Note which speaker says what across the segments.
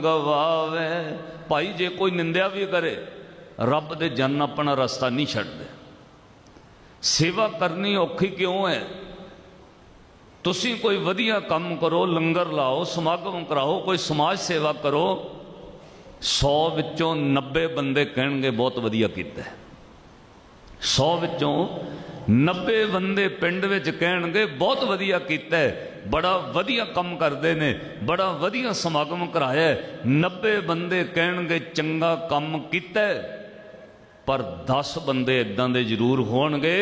Speaker 1: गवावे। भाई जे कोई निंदिया भी करे, रब दे जन अपना रास्ता नहीं छड्डदे। सेवा करनी औखी क्यों है? तुसी कोई वधिया काम करो, लंगर लाओ, समागम कराओ, कोई समाज सेवा करो, 100 विचों 90 बंदे कहणगे बहुत वधिया कीता है। 100 विचों 90 बंदे पिंड विच कहणगे बहुत वधिया कीता है, बड़ा वधिया काम करते ने, बड़ा वधिया समागम कराया है। 90 बंदे कहणगे चंगा काम कीता है, पर 10 बंदे इदां दे जरूर होणगे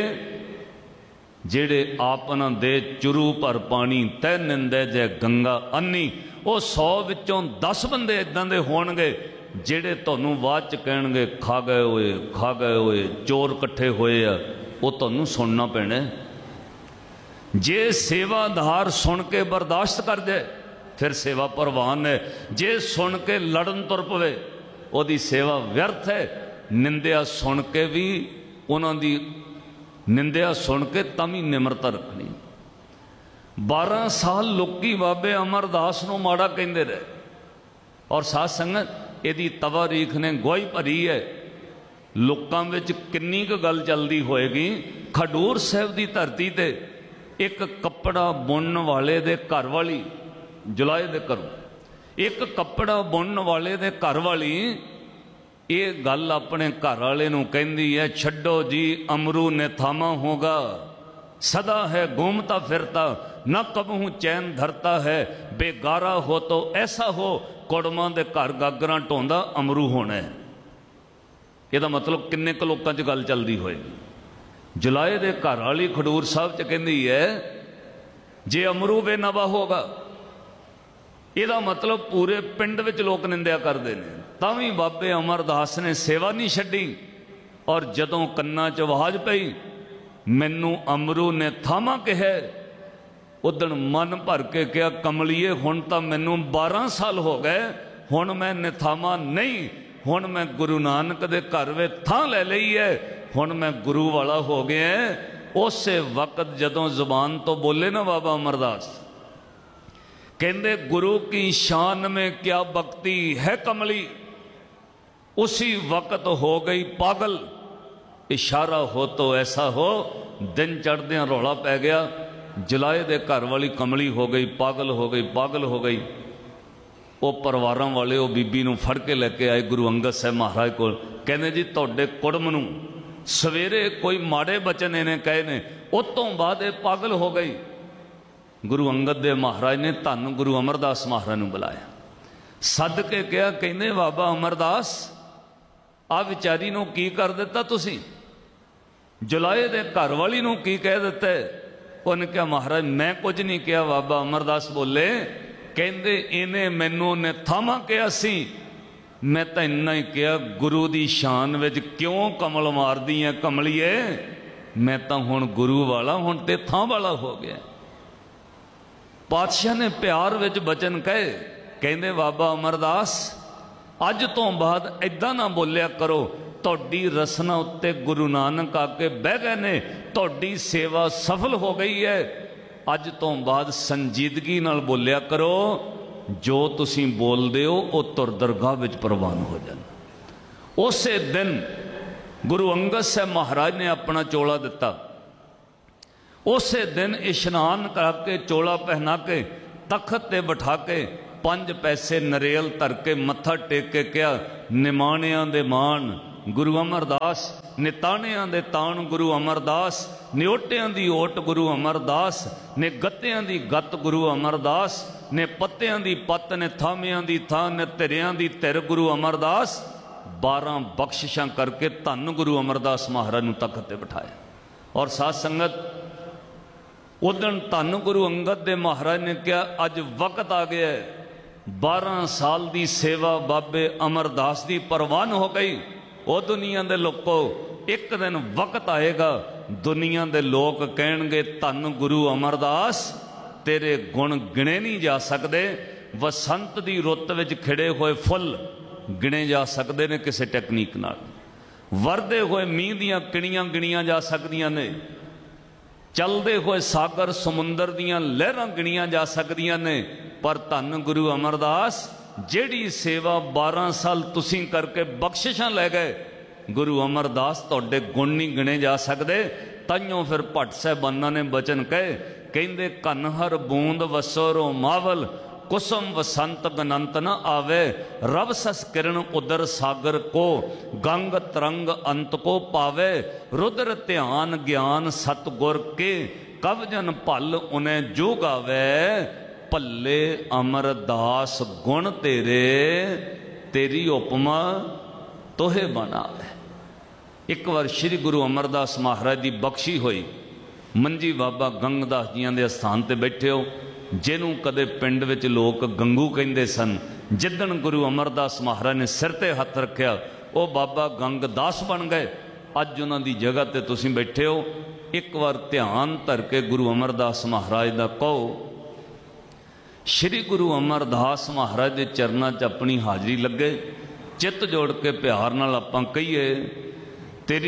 Speaker 1: जेड़े आपना दे चुरू पर पानी तै निंदे जै गंगा अन्नी। वो 100 विचों 10 बंदे इदां दे होणगे जेड़े तुहानूं बाद च कहणगे खा गए होए, खा गए होए, चोर इकट्ठे होए आ। वो तुहानूं सुनना पैना। जे सेवादार सुन के बर्दाश्त कर जाए फिर सेवा प्रवान है। जे सुन के लड़न तुर पवे ओदी सेवा व्यर्थ है। निंदिया सुन के भी उन्हां दी निंदिया सुन के तभी निमरता रखनी। 12 साल लोकी बाबे अमरदास नूं माड़ा कहंदे रहे और साध संगत इहदी तवारीख ने गवाही भरी है। लोकां विच किन्नी क गल चलदी होएगी। खडूर साहिब दी धरती ते एक कपड़ा बुनन वाले दे घर वाली, जुलाए दे घरों एक कपड़ा बुनन वाले दे घर वाली ये गल अपने घर वाले नूं कहंदी है, छड्डो जी अमरू ने थामा होगा, सदा है घूमता फिरता, न कबहू चैन धरता है, बेगारा हो तो ऐसा हो, कुड़मां दे घर गागरां ढोंदा अमरू होना है। यदा मतलब किन्ने क लोकां च गल चलदी होएगी। जुलाए दे घर वाली खडूर साहब च कहंदी है, जे अमरू बेनवा होगा, यदा मतलब पूरे पिंड विच लोक निंदिया करते हैं, तावी बाबे अमरदास ने सेवा नहीं छड्डी। और जदों कन्ना च आवाज पई मैनू अमरू ने थामा कहा, उदण मन भर के कहा, कमलीए हुण तां मैनू 12 साल हो गए, हुण मैं निथामा नहीं, हुण मैं गुरु नानक दे घर वे थां ले लई है, हुण मैं गुरु वाला हो गया। उस वक्त जदों जुबान तो बोले ना बाबा अमरदास, कहंदे गुरु की शान में क्या भक्ति है कमली, उसी वक्त हो गई पागल, इशारा हो तो ऐसा हो। दिन चढ़दे रौला पै गया, जुलाए दे घर वाली कमली हो गई, पागल हो गई, पागल हो गई। वो परिवारों वाले वो बीबी नूं फड़ के लैके आए गुरु अंगद साहब महाराज को, कहने जी तुहाडे कुड़म नूं सवेरे कोई माड़े बचन इन्हें कहे ने, उस तो बाद ये पागल हो गई। गुरु अंगद देव महाराज ने धन गुरु अमरदास महाराज नूं बुलाया, सद के कहा, कहने बाबा अमरदास आ विचारी नूं की कर दिता तुसी, जुलाए दे घर वाली नूं की कह दिता है? उन्हें कहा महाराज मैं कुछ नहीं किया। बाबा अमरदास बोले, कहंदे इन्हें मैनू ने थामा कहा सी, मैं तो इन्ना ही कहा गुरु दी शान विच क्यों कमल मारदी है कमलीए, मैं तो हुण गुरु वाला, हुण ते थां वाला हो गया। पातशाह ने प्यार विच बचन कहे, कहंदे बाबा अमरदास अज तो बाद इदां ना बोलिया करो, तुहाडी रसना उत्ते गुरु नानक आके बह गए ने, तुहाडी सेवा सफल हो गई है। अज तो बाद संजीदगी नाल बोलिया करो, जो तुसी बोलदे हो वो तुर दरगाह विच प्रवान हो जाना। उस दिन गुरु अंगद साहब महाराज ने अपना चोला दिता। उस दिन इशनान करके चोला पहना के तखत ते बिठा के 5 पैसे नरेल धर के मत्था टेक के कहा, निमाणियां दे मान गुरु अमरदास, निताणियां दे ताण गुरु अमरदास, निओटियां दी ओट गुरु अमरदास, ने गत्तियां दी गत गुरु अमरदास, ने पत्तियां दी पत्त, ने थामियां दी थां, ने धिरियां दी धिर गुरु अमरदास। 12 बख्शिशां करके धन गुरु अमरदास महाराज नूं तखत ते बिठाया। और साध संगत उदण धन गुरु अंगद दे महाराज ने कहा, अज वक्त आ गया है, 12 साल की सेवा बाबे अमरदास की प्रवान हो गई। वो दुनिया के लोगों, एक दिन वक्त आएगा दुनिया के लोग कहेंगे, धन गुरु अमरदास तेरे गुण गिने नहीं जा सकते। वसंत की रुत विच खिड़े हुए फुल गिने जा सकते हैं किसी टैकनीक नाल, वरदे हुए मीह दियां किणियां गिणियां जा सकदियां ने, चलते हुए सागर समुंदर दियां लहरां गिणियां जा सकदियां ने, पर धन गुरु अमरदास ਜਿਹੜੀ सेवा 12 साल तुसीं करके बख्शिशां लै गए, गुरु अमरदास तुहाडे गुण नहीं गिणे जा सकते। ताइयों फिर भट्ट साहिबाना ने बचन कहे, कहंदे घन हर बूंद वसो रोमावल, कुसुम वसंत गनंत न आवे, रव सस किरण उदर सागर को, गंग तरंग अंत को पावे, रुद्र ध्यान ज्ञान सतगुर के, कब जन भल उन्हें जो गावे, भले अमरदास गुण तेरे, तेरी उपमा तोहे बनावे। एक बार श्री गुरु अमरदास महाराज की बख्शी हुई, मंजी बाबा गंगदास जियां दे स्थान ते बैठे हो, जिन्हों कदे पिंड विच लोग गंगू कहते सन, जिदन गुरु अमरदास महाराज ने सिर ते हथ रखिया वो बाबा गंगदास बन गए। अज उन्हां दी जगह ते तुसीं बैठे हो। एक बार ध्यान धर के गुरु अमरदास महाराज दा कहो, श्री गुरु अमरदास महाराज के चरणों च अपनी हाजरी लगे, चित्त जोड़ के प्यार नाल आपां कहिए,